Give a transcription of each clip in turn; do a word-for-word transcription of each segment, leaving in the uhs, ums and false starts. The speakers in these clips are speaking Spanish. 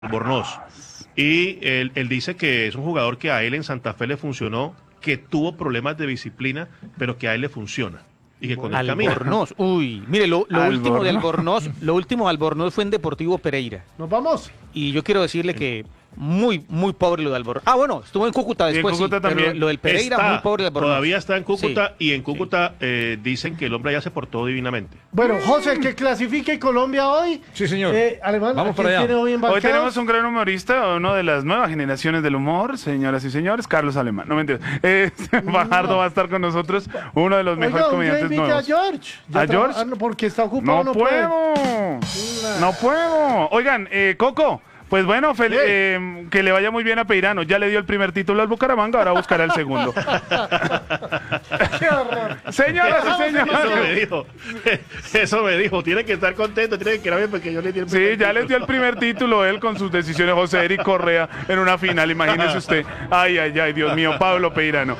Albornoz. Y él, él dice que es un jugador que a él en Santa Fe le funcionó, que tuvo problemas de disciplina, pero que a él le funciona. Y que con él camina. Albornoz, uy, mire, lo, lo último de Albornoz, lo último de Albornoz fue en Deportivo Pereira. ¿Nos vamos? Y yo quiero decirle que muy, muy pobre lo de Albornoz. Ah, bueno, estuvo en Cúcuta después, Cúcuta sí, también. pero lo del Pereira, Está, muy pobre de Albornoz. Todavía está en Cúcuta, sí, y en Cúcuta sí. eh, dicen que el hombre ya se portó divinamente. Bueno, José, que clasifique Colombia hoy. Sí, señor. Eh, Alemán, vamos para allá. Tiene hoy, hoy tenemos un gran humorista, uno de las nuevas generaciones del humor, señoras y señores, Carlos Alemán. No mentiras. Eh, Fajardo va a estar con nosotros, uno de los Oiga, mejores comediantes un día nuevos. a George. ¿A George? Ah, no, porque está ocupado. No, no puedo. Puede. No puedo. Oigan, eh, Coco. Pues bueno, fel- eh, que le vaya muy bien a Peirano. Ya le dio el primer título al Bucaramanga, ahora buscará el segundo. Qué horror. Señoras y Eso señores. me dijo. Eso me dijo. Tiene que estar contento, tiene que quedar bien porque yo le di el Sí, primer ya título. les dio el primer título él con sus decisiones, José Eric Correa, en una final. Imagínese usted. Ay, ay, ay, Dios mío, Pablo Peirano.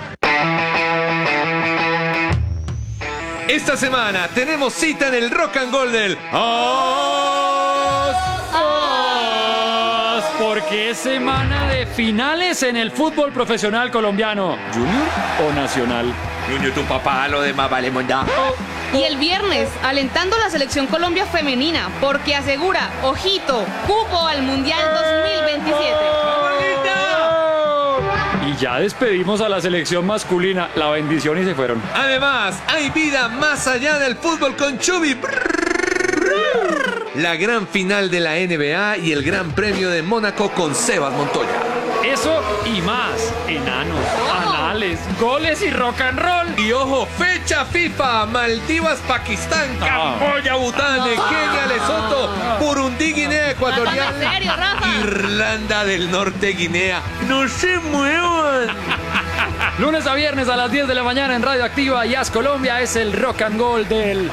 Esta semana tenemos cita en el Rock and Roll del Os. Os, porque es semana de finales en el fútbol profesional colombiano. ¿Junior o nacional? Junior, tu papá, lo demás vale mondá. Y el viernes, alentando a la selección Colombia femenina, porque asegura, ojito, cupo al Mundial dos mil veintisiete. Y ya despedimos a la selección masculina. La bendición y se fueron. Además, hay vida más allá del fútbol con Chubi. La gran final de la N B A y el Gran Premio de Mónaco con Sebas Montoya. Eso y más. Enanos, anales, goles y rock and roll. Y ojo, fecha FIFA, Maldivas, Pakistán, Camboya, Bután, Kenia, Lesoto, Burundi, Guinea Ecuatorial, ¿En serio, Rafa? Irlanda del Norte, Guinea. ¡No se muevan! Lunes a viernes a las diez de la mañana en Radio Activa y As Colombia es el rock and roll del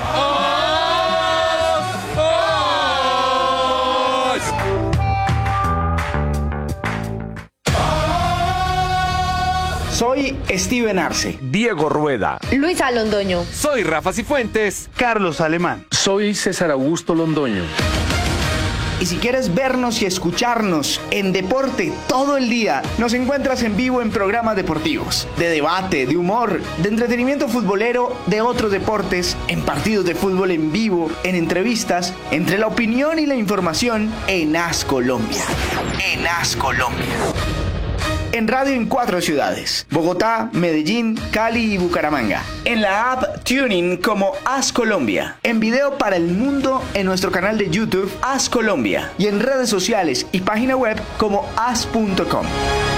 Soy Steven Arce. Diego Rueda. Luisa Londoño. Soy Rafa Cifuentes. Carlos Alemán. Soy César Augusto Londoño. Y si quieres vernos y escucharnos en deporte todo el día, nos encuentras en vivo en programas deportivos, de debate, de humor, de entretenimiento futbolero, de otros deportes, en partidos de fútbol en vivo, en entrevistas, entre la opinión y la información en As Colombia. En As Colombia. En radio en cuatro ciudades: Bogotá, Medellín, Cali y Bucaramanga. En la app Tuning como As Colombia. En video para el mundo en nuestro canal de YouTube As Colombia. Y en redes sociales y página web como as punto com.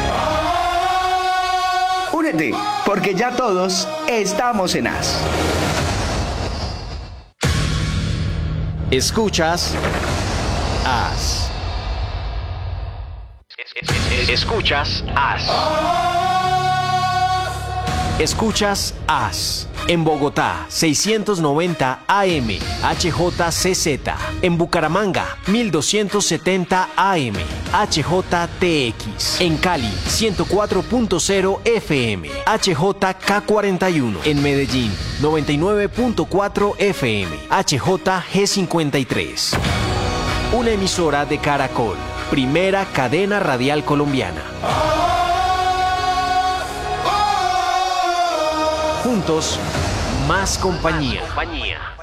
Únete, porque ya todos estamos en As. Escuchas As. Escuchas As. Escuchas As. En Bogotá, seiscientos noventa A M, H J C Z. En Bucaramanga, mil doscientos setenta A M, H J T X. En Cali, ciento cuatro punto cero F M, H J K cuarenta y uno. En Medellín, noventa y nueve punto cuatro F M, H J G cincuenta y tres. Una emisora de Caracol, primera cadena radial colombiana. Juntos, más compañía.